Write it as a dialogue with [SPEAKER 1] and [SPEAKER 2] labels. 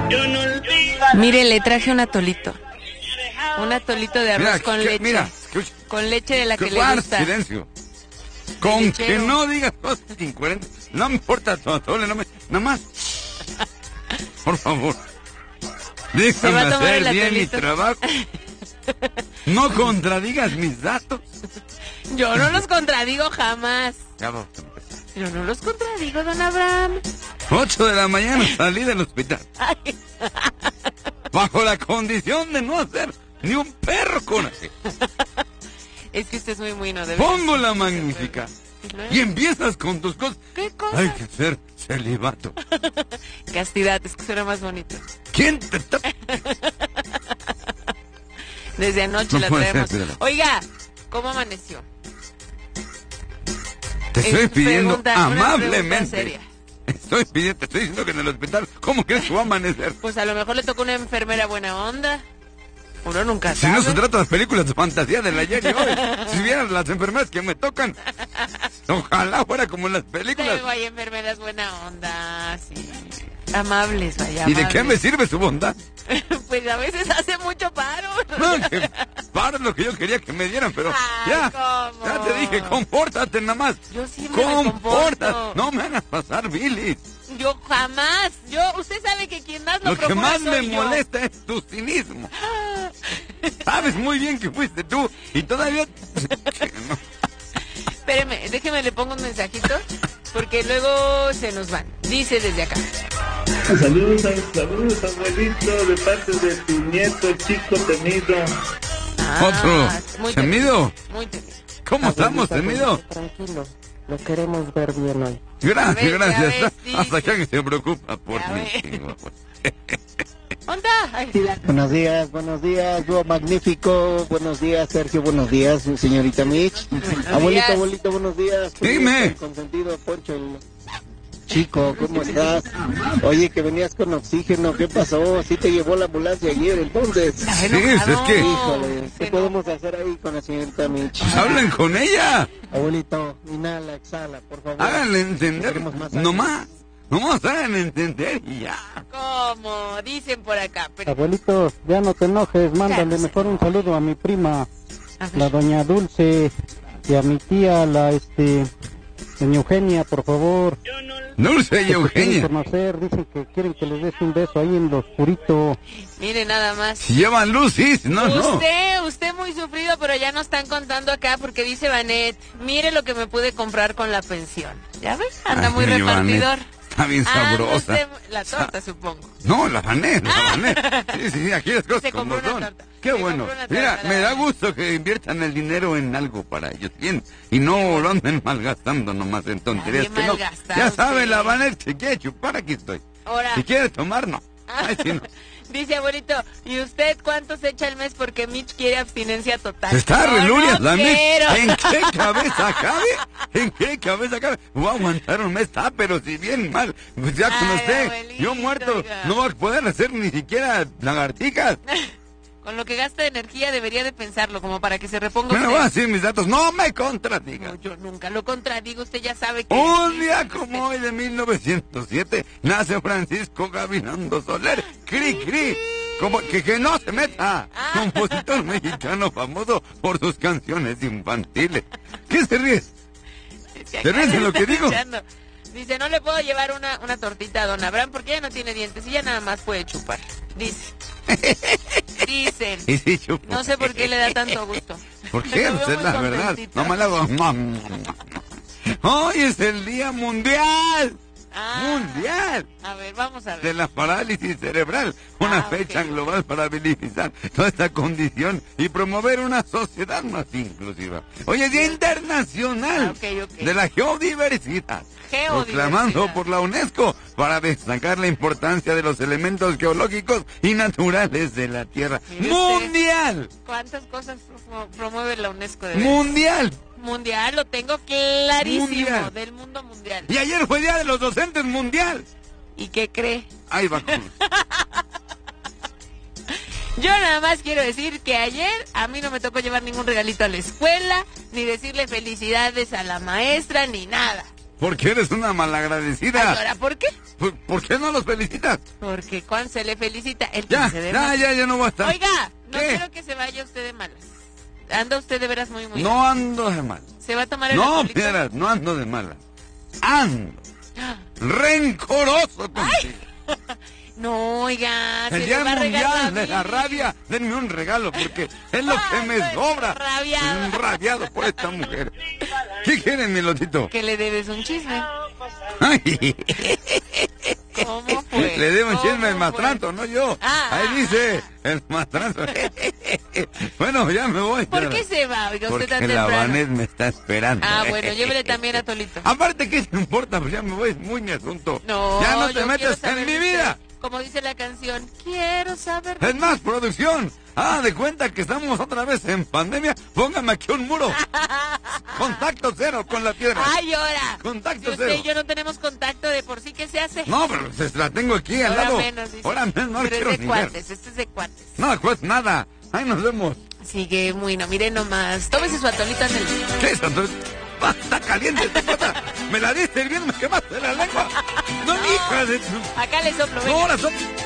[SPEAKER 1] Mire, le traje un atolito. Un atolito de arroz con leche.
[SPEAKER 2] Mira, escucha.
[SPEAKER 1] Con leche de la que le gusta.
[SPEAKER 2] Silencio. Con que no digas cosas incoherentes. No me importa tu atole, nada más. Por favor. Déjame hacer bien mi trabajo. No contradigas mis datos.
[SPEAKER 1] Yo no los contradigo jamás.
[SPEAKER 2] Ya vamos.
[SPEAKER 1] Yo no los contradigo, don Abraham.
[SPEAKER 2] 8 de la mañana salí del hospital.
[SPEAKER 1] Ay.
[SPEAKER 2] Bajo la condición de no hacer ni un perro con así.
[SPEAKER 1] Es que usted es muy no debe.
[SPEAKER 2] Pongo la magnífica. Y empiezas con tus cosas.
[SPEAKER 1] ¿Qué cosa?
[SPEAKER 2] Hay que ser celibato.
[SPEAKER 1] Castidad, es que suena más bonito.
[SPEAKER 2] ¿Quién te está...?
[SPEAKER 1] Desde anoche
[SPEAKER 2] No
[SPEAKER 1] la
[SPEAKER 2] puede
[SPEAKER 1] traemos.
[SPEAKER 2] ser.
[SPEAKER 1] Oiga, ¿cómo amaneció?
[SPEAKER 2] Te estoy pidiendo
[SPEAKER 1] Pregunta
[SPEAKER 2] amablemente.
[SPEAKER 1] seria.
[SPEAKER 2] Te estoy diciendo que en el hospital, ¿cómo crees que va a amanecer?
[SPEAKER 1] Pues a lo mejor le tocó una enfermera buena onda. Uno nunca
[SPEAKER 2] Si
[SPEAKER 1] sabe.
[SPEAKER 2] no se trata de películas de fantasía del ayer y hoy. Si vieran las enfermeras que me tocan, ojalá fuera como en las películas.
[SPEAKER 1] Luego hay enfermeras buena onda, sí. Amables, vaya.
[SPEAKER 2] ¿Y de
[SPEAKER 1] amables.
[SPEAKER 2] qué me sirve su bondad?
[SPEAKER 1] Pues a veces hace mucho paro.
[SPEAKER 2] No, que paro es lo que yo quería que me dieran, pero
[SPEAKER 1] Ay,
[SPEAKER 2] ya,
[SPEAKER 1] ¿cómo?
[SPEAKER 2] ya te dije, compórtate nada más.
[SPEAKER 1] Yo siempre me comporto.
[SPEAKER 2] No me hagas pasar bilis.
[SPEAKER 1] Yo jamás. Usted sabe que quien más lo
[SPEAKER 2] Lo que
[SPEAKER 1] procura
[SPEAKER 2] más me
[SPEAKER 1] soy yo.
[SPEAKER 2] molesta es tu cinismo. Sabes muy bien que fuiste tú y todavía... No.
[SPEAKER 1] Espéreme, déjeme, le pongo un mensajito porque luego se nos van. Dice desde acá.
[SPEAKER 3] Saludos, abuelito, de parte de tu nieto, el chico temido.
[SPEAKER 2] Otro.
[SPEAKER 1] Muy
[SPEAKER 2] ¿Temido?
[SPEAKER 1] Muy temido.
[SPEAKER 2] ¿Cómo estamos, temido?
[SPEAKER 4] Tranquilo, lo queremos ver bien hoy.
[SPEAKER 2] Gracias,
[SPEAKER 1] Ya ves,
[SPEAKER 2] gracias.
[SPEAKER 1] ya ves, sí,
[SPEAKER 2] Hasta
[SPEAKER 1] sí.
[SPEAKER 2] que se preocupa por
[SPEAKER 1] Ya
[SPEAKER 2] mí.
[SPEAKER 1] ves. ¿Onda? Ay,
[SPEAKER 4] Buenos días, dúo magnífico. Buenos días, Sergio. Buenos días, señorita Mitch.
[SPEAKER 1] días.
[SPEAKER 4] Abuelito, buenos días.
[SPEAKER 2] Dime.
[SPEAKER 4] El consentido, Poncho, el chico, ¿cómo estás? Oye, que venías con oxígeno, ¿qué pasó? ¿Sí te llevó la ambulancia ayer, entonces?
[SPEAKER 1] está
[SPEAKER 2] Sí,
[SPEAKER 1] enojado.
[SPEAKER 2] es que-
[SPEAKER 4] Híjole, ¿qué
[SPEAKER 1] Se
[SPEAKER 4] podemos hacer ahí con la señorita Mitch?
[SPEAKER 2] Hablen con ella.
[SPEAKER 4] Abuelito, inhala, exhala, por favor.
[SPEAKER 2] Háganle entender.
[SPEAKER 4] Queremos más
[SPEAKER 2] No más. Nomás hagan entender y ya.
[SPEAKER 1] ¿Cómo? Dicen por acá. Pero...
[SPEAKER 4] Abuelito, ya no te enojes, mándale
[SPEAKER 1] Claro,
[SPEAKER 4] mejor un saludo a mi prima,
[SPEAKER 1] A ver.
[SPEAKER 4] la doña Dulce, y a mi tía, doña Eugenia, por favor.
[SPEAKER 2] Dulce y
[SPEAKER 4] Que te quieren
[SPEAKER 2] Eugenia.
[SPEAKER 4] conocer, dicen que quieren que les des un beso ahí en lo oscurito.
[SPEAKER 1] Mire nada más.
[SPEAKER 2] Si llevan luz, sí. No, no.
[SPEAKER 1] Usted muy sufrido, pero ya nos están contando acá porque dice Vanet, mire lo que me pude comprar con la pensión. ¿Ya ves? Anda
[SPEAKER 2] Ay,
[SPEAKER 1] muy
[SPEAKER 2] mi
[SPEAKER 1] repartidor.
[SPEAKER 2] Vanet, está bien sabrosa.
[SPEAKER 1] Usted, la torta, supongo.
[SPEAKER 2] No, la gané. Sí, aquí las cosas
[SPEAKER 1] Se compró
[SPEAKER 2] como
[SPEAKER 1] una
[SPEAKER 2] son.
[SPEAKER 1] torta.
[SPEAKER 2] Qué
[SPEAKER 1] Se
[SPEAKER 2] bueno.
[SPEAKER 1] compró una
[SPEAKER 2] Mira,
[SPEAKER 1] torta,
[SPEAKER 2] me
[SPEAKER 1] la
[SPEAKER 2] da
[SPEAKER 1] verdad.
[SPEAKER 2] gusto que inviertan el dinero en algo para ellos bien y no lo anden malgastando nomás en tonterías.
[SPEAKER 1] Nadie
[SPEAKER 2] Que no.
[SPEAKER 1] malgasta,
[SPEAKER 2] Ya sabe,
[SPEAKER 1] usted.
[SPEAKER 2] la Vanet, si quiere chupar, aquí estoy.
[SPEAKER 1] Ahora.
[SPEAKER 2] Si quiere tomar, no. Ay, sí, no.
[SPEAKER 1] Dice abuelito, ¿y usted cuánto se echa al mes porque Mitch quiere abstinencia total?
[SPEAKER 2] Se está
[SPEAKER 1] No,
[SPEAKER 2] relulias,
[SPEAKER 1] no
[SPEAKER 2] la Mitch.
[SPEAKER 1] quiero.
[SPEAKER 2] ¿En qué cabeza cabe? ¿En qué cabeza cabe? Voy a aguantar un mes, pero si bien mal. Pues ya con
[SPEAKER 1] Ay,
[SPEAKER 2] usted,
[SPEAKER 1] abuelito,
[SPEAKER 2] yo muerto,
[SPEAKER 1] oiga.
[SPEAKER 2] no va a poder hacer ni siquiera lagartijas.
[SPEAKER 1] Con lo que gasta de energía debería de pensarlo, como para que se reponga
[SPEAKER 2] Me
[SPEAKER 1] usted.
[SPEAKER 2] voy a decir mis datos, no me contradigas.
[SPEAKER 1] No, yo nunca lo contradigo, usted ya sabe que...
[SPEAKER 2] Un día como hoy de 1907 nace Francisco Gavilando Soler, cri cri, como que no se meta, compositor mexicano famoso por sus canciones infantiles. ¿Qué se ríes? ¿Te ríes de lo que digo?
[SPEAKER 1] Escuchando. Dice, no le puedo llevar una tortita a don Abraham porque ya no tiene dientes y ya nada más puede chupar. Dice. Dicen.
[SPEAKER 2] Y sí, chupo.
[SPEAKER 1] No sé por qué le da tanto gusto.
[SPEAKER 2] ¿Por qué?
[SPEAKER 1] Lo veo
[SPEAKER 2] Pues es
[SPEAKER 1] muy
[SPEAKER 2] la verdad.
[SPEAKER 1] contentito.
[SPEAKER 2] No me la hago. Hoy es el Día Mundial. Mundial
[SPEAKER 1] A ver, vamos a ver.
[SPEAKER 2] de la parálisis cerebral, una fecha
[SPEAKER 1] ok.
[SPEAKER 2] global para visibilizar toda esta condición y promover una sociedad más inclusiva. Hoy es Día Internacional
[SPEAKER 1] ok.
[SPEAKER 2] de la Geodiversidad, proclamado
[SPEAKER 1] Geodiversidad.
[SPEAKER 2] por la UNESCO para destacar la importancia de los elementos geológicos y naturales de la Tierra.
[SPEAKER 1] Mire usted.
[SPEAKER 2] ¡Mundial!
[SPEAKER 1] ¿Cuántas cosas promueve la UNESCO de veras?
[SPEAKER 2] ¡Mundial!
[SPEAKER 1] Mundial, lo tengo clarísimo,
[SPEAKER 2] Mundial.
[SPEAKER 1] del mundo mundial.
[SPEAKER 2] Y ayer fue Día de los Docentes Mundial.
[SPEAKER 1] ¿Y qué cree?
[SPEAKER 2] Ahí va.
[SPEAKER 1] Yo nada más quiero decir que ayer a mí no me tocó llevar ningún regalito a la escuela, ni decirle felicidades a la maestra, ni nada.
[SPEAKER 2] Porque eres una malagradecida.
[SPEAKER 1] Ahora, ¿por qué?
[SPEAKER 2] ¿Por qué no los felicitas?
[SPEAKER 1] Porque Juan se le felicita. El
[SPEAKER 2] Ya,
[SPEAKER 1] 15 de mayo.
[SPEAKER 2] ya no voy a estar.
[SPEAKER 1] Oiga, no
[SPEAKER 2] ¿Qué?
[SPEAKER 1] quiero que se vaya usted de malas. Anda usted de veras muy
[SPEAKER 2] No ando de mal.
[SPEAKER 1] ¿Se va a tomar el
[SPEAKER 2] No,
[SPEAKER 1] alcoholito?
[SPEAKER 2] Piedras, no ando de mala. Ando rencoroso contigo.
[SPEAKER 1] No, oiga,
[SPEAKER 2] El
[SPEAKER 1] se
[SPEAKER 2] Día
[SPEAKER 1] le va a regalar
[SPEAKER 2] Mundial
[SPEAKER 1] a
[SPEAKER 2] de
[SPEAKER 1] mí.
[SPEAKER 2] la Rabia, denme un regalo porque es lo que me
[SPEAKER 1] Estoy
[SPEAKER 2] sobra.
[SPEAKER 1] rabiada.
[SPEAKER 2] Rabiado por esta mujer. ¿Qué quieren, mi lotito?
[SPEAKER 1] Que le debes un chisme.
[SPEAKER 2] Ay.
[SPEAKER 1] ¿Cómo fue?
[SPEAKER 2] Le debo un chisme al
[SPEAKER 1] ¿Cómo
[SPEAKER 2] mastranto, no yo. Ahí dice el mastranto. Bueno, ya me voy.
[SPEAKER 1] ¿Por qué se va? Oiga, usted
[SPEAKER 2] Porque
[SPEAKER 1] tan
[SPEAKER 2] la
[SPEAKER 1] temprano.
[SPEAKER 2] Vanet me está esperando.
[SPEAKER 1] Bueno, llévele también a Tolito.
[SPEAKER 2] Aparte, ¿qué te importa? Pues ya me voy, es muy mi asunto.
[SPEAKER 1] No,
[SPEAKER 2] ya no te
[SPEAKER 1] yo
[SPEAKER 2] metes
[SPEAKER 1] quiero saber
[SPEAKER 2] en mi
[SPEAKER 1] de
[SPEAKER 2] vida.
[SPEAKER 1] usted. Como dice la canción, quiero saber.
[SPEAKER 2] Es más, producción. De cuenta que estamos otra vez en pandemia. Póngame aquí un muro. Contacto cero con la piedra.
[SPEAKER 1] Ay, ahora.
[SPEAKER 2] Contacto
[SPEAKER 1] Si usted
[SPEAKER 2] cero.
[SPEAKER 1] y yo no tenemos contacto de por sí, ¿qué se hace?
[SPEAKER 2] No, pero pues, la tengo aquí al
[SPEAKER 1] Ahora
[SPEAKER 2] lado.
[SPEAKER 1] menos, dice.
[SPEAKER 2] Ahora menos, no
[SPEAKER 1] Pero
[SPEAKER 2] quiero
[SPEAKER 1] es de
[SPEAKER 2] ni ver.
[SPEAKER 1] cuates, este es de cuates.
[SPEAKER 2] No, pues nada. Ahí nos vemos.
[SPEAKER 1] Sigue muy, no, mire nomás. Tómese su atolito en el...
[SPEAKER 2] ¿Qué es esto? Está caliente esta cosa. Me la diste hirviendo, me quemaste la lengua. No, hija de tu...
[SPEAKER 1] Acá le soplo,
[SPEAKER 2] No,
[SPEAKER 1] venga.
[SPEAKER 2] ahora son...